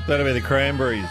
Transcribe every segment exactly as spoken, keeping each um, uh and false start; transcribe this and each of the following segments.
That'll be the Cranberries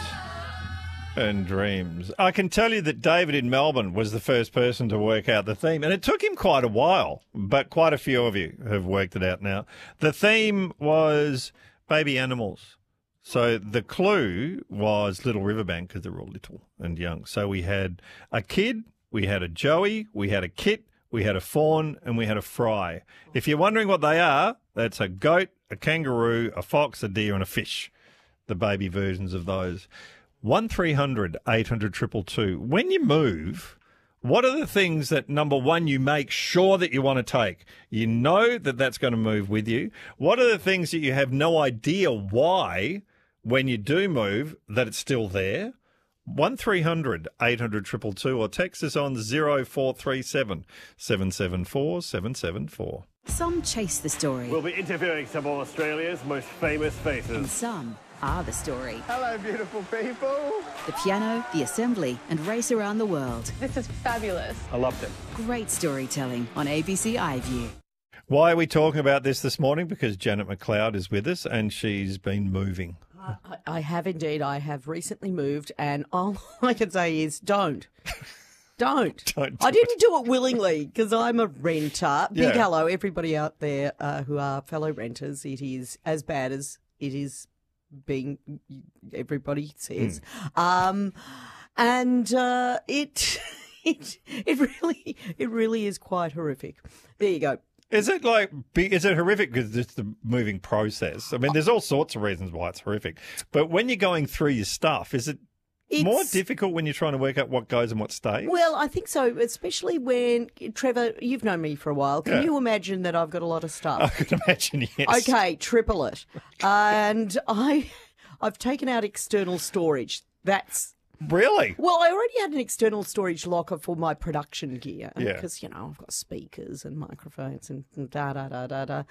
and Dreams. I can tell you that David in Melbourne was the first person to work out the theme, and it took him quite a while, but quite a few of you have worked it out now. The theme was baby animals. So the clue was Little Riverbank because they were all little and young. So we had a kid, we had a Joey, we had a Kit, we had a Fawn, and we had a Fry. If you're wondering what they are, that's a goat, a kangaroo, a fox, a deer, and a fish. The baby versions of those. one three hundred eight hundred two two two. When you move, what are the things that, number one, you make sure that you want to take? You know that that's going to move with you. What are the things that you have no idea why, when you do move, that it's still there? one three hundred eight hundred two two two or text us on zero four three seven seven seven four seven seven four. Some chase the story. We'll be interviewing some of Australia's most famous faces. And some are the story. Hello, beautiful people. The piano, the assembly, and race around the world. This is fabulous. I loved it. Great storytelling on A B C iView. Why are we talking about this this morning? Because Janet McLeod is with us and she's been moving. I, I have indeed. I have recently moved, and all I can say is don't. Don't. Don't do I didn't do it willingly because I'm a renter. Big Yeah. hello, everybody out there uh, who are fellow renters. It is as bad as it is being, everybody says. Mm. Um, and uh, it, it, it really, it really is quite horrific. There you go. Is it like, be- is it horrific because it's the moving process? I mean, there's all sorts of reasons why it's horrific. But when you're going through your stuff, is it It's, more difficult when you're trying to work out what goes and what stays? Well, I think so, especially when, Trevor, you've known me for a while. Can Yeah. you imagine that I've got a lot of stuff? I could imagine, yes. Okay, triple it. And I, I've taken out external storage. That's, Really? well, I already had an external storage locker for my production gear. Yeah. Because, you know, I've got speakers and microphones and da, da, da, da, da.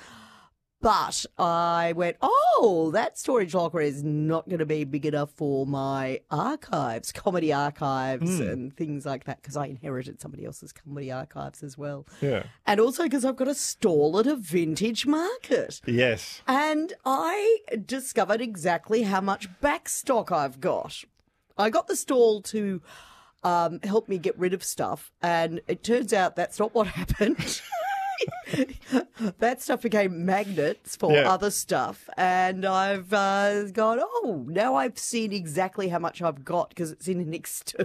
But I went, oh, that storage locker is not going to be big enough for my archives, comedy archives Mm. and things like that, because I inherited somebody else's comedy archives as well. Yeah. And also because I've got a stall at a vintage market. Yes. And I discovered exactly how much backstock I've got. I got the stall to um, help me get rid of stuff, and it turns out that's not what happened. That stuff became magnets for Yeah. other stuff, and I've uh, gone, oh, now I've seen exactly how much I've got because it's in an external